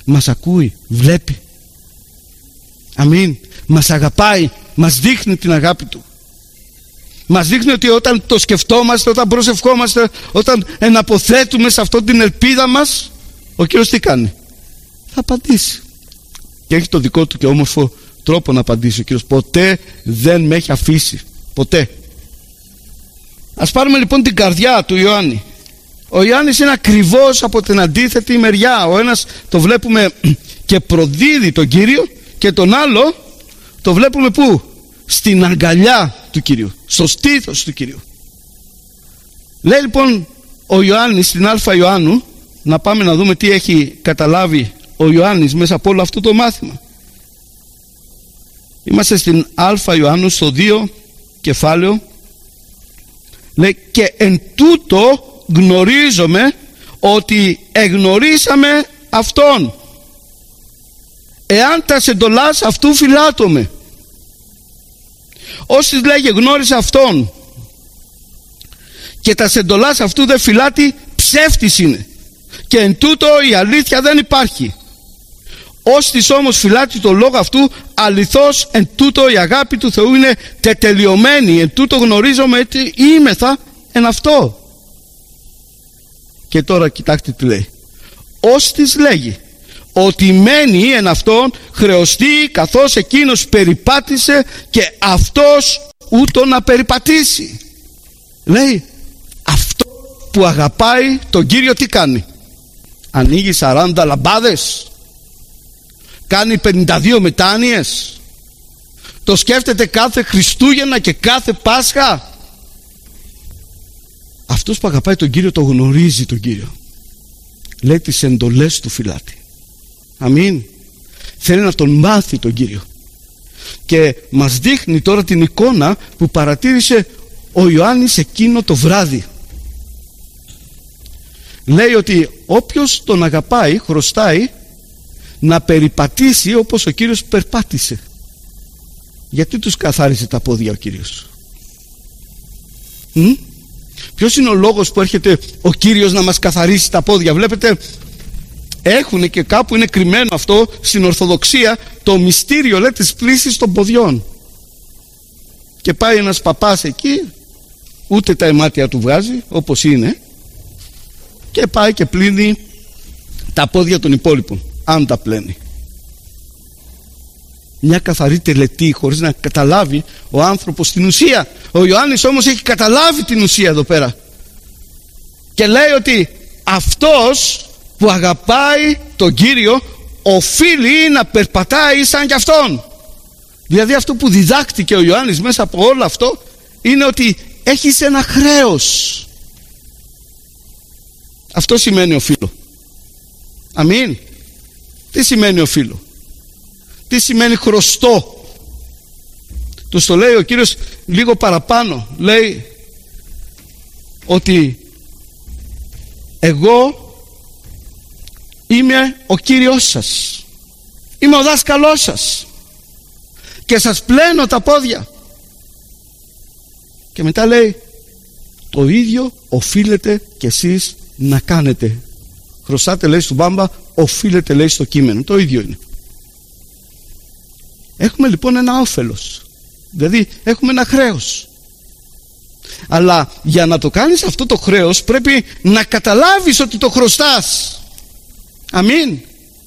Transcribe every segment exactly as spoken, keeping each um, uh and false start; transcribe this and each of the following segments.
Μας ακούει, βλέπει. Αμήν. Μας αγαπάει, μας δείχνει την αγάπη του. Μας δείχνει ότι όταν το σκεφτόμαστε, όταν προσευχόμαστε, όταν εναποθέτουμε σε αυτή την ελπίδα μας, ο Κύριος τι κάνει? Θα απαντήσει. Και έχει το δικό του και όμορφο τρόπο να απαντήσει ο Κύριος. Ποτέ δεν με έχει αφήσει. Ποτέ. Ας πάρουμε λοιπόν την καρδιά του Ιωάννη. Ο Ιωάννης είναι ακριβώς από την αντίθετη μεριά. Ο ένας το βλέπουμε και προδίδει τον Κύριο, και τον άλλο το βλέπουμε πού? Στην αγκαλιά του Κυρίου, στο στήθος του Κυρίου. Λέει λοιπόν ο Ιωάννης στην Α Ιωάννου, να πάμε να δούμε τι έχει καταλάβει ο Ιωάννης μέσα από όλο αυτό το μάθημα. Είμαστε στην Α Ιωάννου στο δύο κεφάλαιο. Λέει, και εν τούτο γνωρίζομαι ότι εγνωρίσαμε Αυτόν, εάν τα εντολάς αυτού φυλάτωμε. Όσοι λέγε γνώρισε Αυτόν και τα εντολάς αυτού δεν φυλάτει, ψεύτης είναι, και εν τούτο η αλήθεια δεν υπάρχει. Όστις όμως φυλάτει το λόγο αυτού, αληθώς εν τούτο η αγάπη του Θεού είναι τετελειωμένη. Εν τούτο γνωρίζομαι ότι είμεθα εν αυτό. Και τώρα κοιτάξτε τι λέει. Όστις λέγει ότι μένει εν αυτόν, χρεωστεί καθώς εκείνος περιπάτησε και αυτός ούτω να περιπατήσει. Λέει, αυτό που αγαπάει τον Κύριο τι κάνει? Ανοίγει σαράντα λαμπάδες, κάνει πενήντα δύο μετάνοιες, το σκέφτεται κάθε Χριστούγεννα και κάθε Πάσχα. Αυτός που αγαπάει τον Κύριο το γνωρίζει τον Κύριο. Λέει τις εντολές του φυλάτη. Αμήν. Θέλει να τον μάθει τον Κύριο. Και μας δείχνει τώρα την εικόνα που παρατήρησε ο Ιωάννης εκείνο το βράδυ. Λέει ότι όποιος τον αγαπάει χρωστάει να περιπατήσει όπως ο Κύριος περπάτησε. Γιατί τους καθάρισε τα πόδια ο Κύριος? Μ? Ποιος είναι ο λόγος που έρχεται ο Κύριος να μας καθαρίσει τα πόδια? Βλέπετε, έχουν και κάπου είναι κρυμμένο αυτό στην Ορθοδοξία, το μυστήριο, λέει, της πλύσης των ποδιών. Και πάει ένας παπάς εκεί, ούτε τα αιμάτια του βγάζει όπως είναι, και πάει και πλύνει τα πόδια των υπόλοιπων, αν τα πλένει. Μια καθαρή τελετή, χωρίς να καταλάβει ο άνθρωπος την ουσία. Ο Ιωάννης όμως έχει καταλάβει την ουσία εδώ πέρα και λέει ότι αυτός που αγαπάει τον Κύριο οφείλει να περπατάει σαν κι Αυτόν. Δηλαδή αυτό που διδάχτηκε ο Ιωάννης μέσα από όλο αυτό είναι ότι έχεις ένα χρέος. Αυτό σημαίνει οφείλω. Αμήν. Τι σημαίνει οφείλω? Τι σημαίνει χρωστώ? Τους το λέει ο Κύριος λίγο παραπάνω. Λέει ότι εγώ είμαι ο Κύριος σας, είμαι ο δάσκαλός σας και σας πλένω τα πόδια. Και μετά λέει το ίδιο οφείλετε κι εσείς να κάνετε. Χρωστάτε, λέει, στον Μπάμπα, οφείλετε, λέει, στο κείμενο. Το ίδιο είναι. Έχουμε λοιπόν ένα όφελος, δηλαδή έχουμε ένα χρέος. Αλλά για να το κάνεις αυτό το χρέος πρέπει να καταλάβεις ότι το χρωστάς. Αμήν.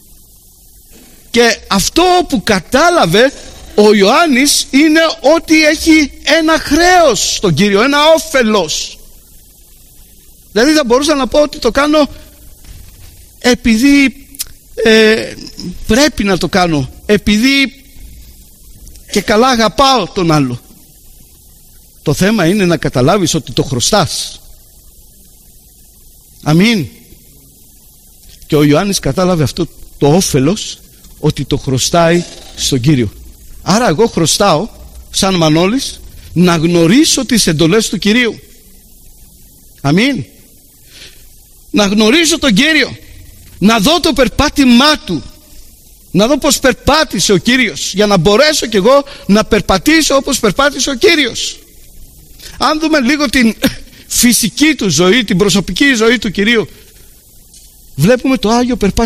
Και αυτό που κατάλαβε ο Ιωάννης είναι ότι έχει ένα χρέος στον Κύριο, ένα όφελος. Δηλαδή θα μπορούσα να πω ότι το κάνω επειδή ε, πρέπει να το κάνω, επειδή και καλά αγαπάω τον άλλο. Το θέμα είναι να καταλάβεις ότι το χρωστάς. Αμήν. Και ο Ιωάννης κατάλαβε αυτό το όφελος, ότι το χρωστάει στον Κύριο. Άρα εγώ χρωστάω σαν Μανώλης να γνωρίσω τις εντολές του Κυρίου. Αμήν. Να γνωρίζω τον Κύριο, να δω το περπάτημά Του, να δω πως περπάτησε ο Κύριος, για να μπορέσω κι εγώ να περπατήσω όπως περπάτησε ο Κύριος. Αν δούμε λίγο την φυσική του ζωή, την προσωπική ζωή του Κυρίου, βλέπουμε το Άγιο περπάτημα